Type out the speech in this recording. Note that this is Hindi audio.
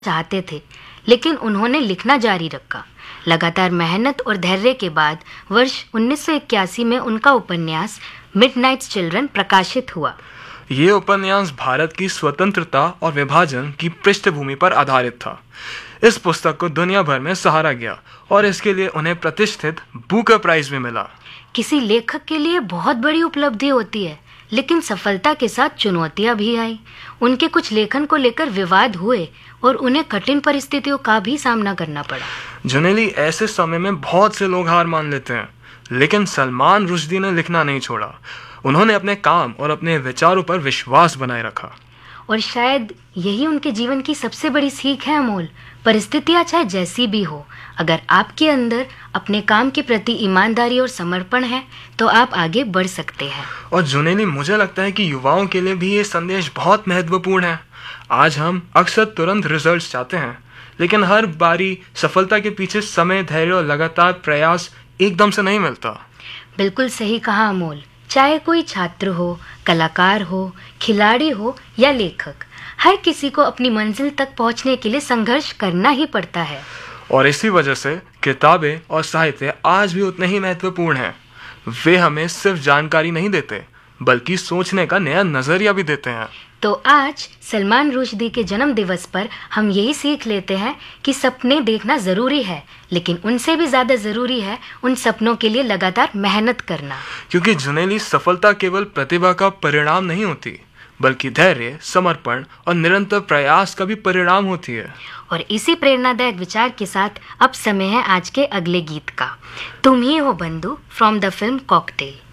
चाहते थे, लेकिन उन्होंने लिखना जारी रखा। लगातार मेहनत और धैर्य के बाद वर्ष 1981 में उनका उपन्यास मिडनाइट चिल्ड्रन प्रकाशित हुआ। ये उपन्यास भारत की स्वतंत्रता और विभाजन की पृष्ठभूमि पर आधारित था। इस पुस्तक को दुनिया भर में सराहा गया और इसके लिए उन्हें प्रतिष्ठित बुकर प्राइज भी मिला। किसी लेखक के लिए बहुत बड़ी उपलब्धि होती है, लेकिन सफलता के साथ चुनौतियां भी आई। उनके कुछ लेखन को लेकर विवाद हुए और उन्हें कठिन परिस्थितियों का भी सामना करना पड़ा। जुनेली, ऐसे समय में बहुत से लोग हार मान लेते हैं, लेकिन सलमान रुश्दी ने लिखना नहीं छोड़ा। उन्होंने अपने काम और अपने विचारों पर विश्वास बनाए रखा। और शायद यही उनके जीवन की सबसे बड़ी सीख है अमोल। परिस्थितियां चाहे जैसी भी हो, अगर आपके अंदर अपने काम के प्रति ईमानदारी और समर्पण है तो आप आगे बढ़ सकते हैं। और जुनेली, मुझे लगता है कि युवाओं के लिए भी ये संदेश बहुत महत्वपूर्ण है। आज हम अक्सर तुरंत रिजल्ट्स चाहते हैं, लेकिन हर बारी सफलता के पीछे समय, धैर्य और लगातार प्रयास एकदम से नहीं मिलता। बिल्कुल सही कहा अमोल। चाहे कोई छात्र हो, कलाकार हो, खिलाड़ी हो या लेखक, हर किसी को अपनी मंजिल तक पहुंचने के लिए संघर्ष करना ही पड़ता है। और इसी वजह से किताबें और साहित्य आज भी उतने ही महत्वपूर्ण हैं। वे हमें सिर्फ जानकारी नहीं देते, बल्कि सोचने का नया नजरिया भी देते हैं। तो आज सलमान रुश्दी के जन्म दिवस पर हम यही सीख लेते हैं कि सपने देखना जरूरी है, लेकिन उनसे भी ज्यादा जरूरी है उन सपनों के लिए लगातार मेहनत करना। क्योंकि जुनेली, सफलता केवल प्रतिभा का परिणाम नहीं होती, बल्कि धैर्य, समर्पण और निरंतर प्रयास का भी परिणाम होती है। और इसी प्रेरणादायक विचार के साथ अब समय है आज के अगले गीत का। तुम ही हो बंधु फ्रॉम द फिल्म कॉकटेल।